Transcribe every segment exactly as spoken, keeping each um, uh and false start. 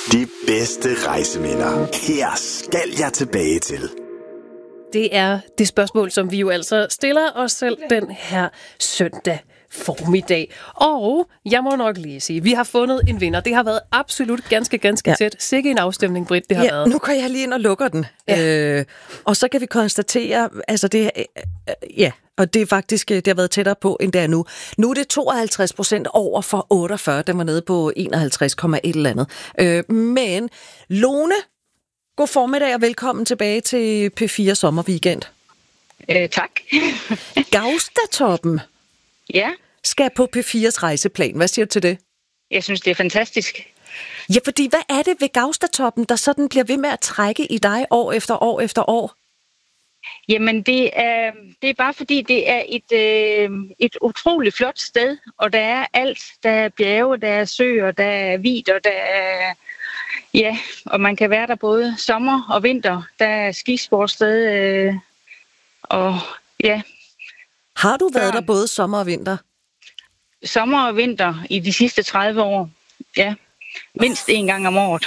De bedste rejseminder. Her skal jeg tilbage til. Det er det spørgsmål, som vi jo altså stiller os selv den her søndag formiddag. Og jeg må nok lige sige, vi har fundet en vinder. Det har været absolut ganske, ganske ja. tæt. Sikke en afstemning, Britt, det har ja, været. Nu går jeg lige ind og lukker den. Ja. Øh, og så kan vi konstatere, altså det, øh, ja, og det er faktisk, det har været tættere på, end det er nu. Nu er det tooghalvtreds procent over for otteogfyrre. Den var nede på enoghalvtreds komma et eller andet. Øh, men Lone, god formiddag og velkommen tilbage til P fire Sommerweekend. Øh, tak. Gaustatoppen. Ja. Skal på P fires rejseplan. Hvad siger du til det? Jeg synes, det er fantastisk. Ja, fordi hvad er det ved Gaustatoppen, der sådan bliver ved med at trække i dig år efter år efter år? Jamen, det er, det er bare fordi, det er et, øh, et utroligt flot sted, og der er alt. Der er bjerge, der er søer, der er vidder, der er... Ja, og man kan være der både sommer og vinter. Der er skisportsted, øh, og ja... Har du været der både sommer og vinter? Sommer og vinter i de sidste tredive år. Ja, mindst en gang om året.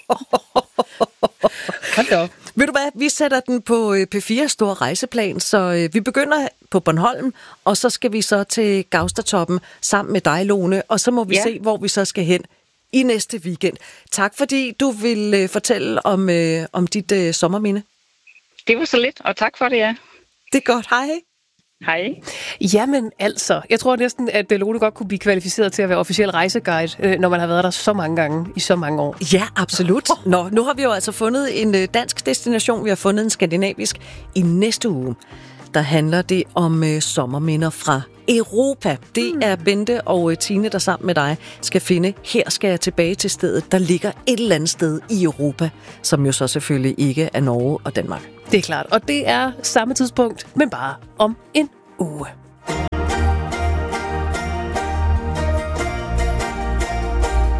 Hold da op. Ved du hvad, vi sætter den på P fire store rejseplan, så vi begynder på Bornholm, og så skal vi så til Gaustatoppen sammen med dig, Lone, og så må vi ja. se, hvor vi så skal hen i næste weekend. Tak fordi du vil fortælle om, om dit uh, sommerminde. Det var så lidt, og tak for det, ja. Det er godt. Hej. Hej. Jamen altså, jeg tror næsten, at Lone godt kunne blive kvalificeret til at være officiel rejseguide, når man har været der så mange gange i så mange år. Ja, absolut. Nå, nu har vi jo altså fundet en dansk destination, vi har fundet en skandinavisk. I næste uge, der handler det om uh, sommerminder fra Europa. Det er Bente og Tine, der sammen med dig skal finde, her skal jeg tilbage til stedet, der ligger et eller andet sted i Europa, som jo så selvfølgelig ikke er Norge og Danmark. Det er klart, og det er samme tidspunkt, men bare om en uge.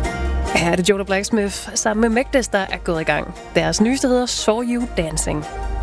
Her er det Jonah Blacksmith sammen med Megdes, der er gået i gang. Deres nyeste hedder Saw You Dancing.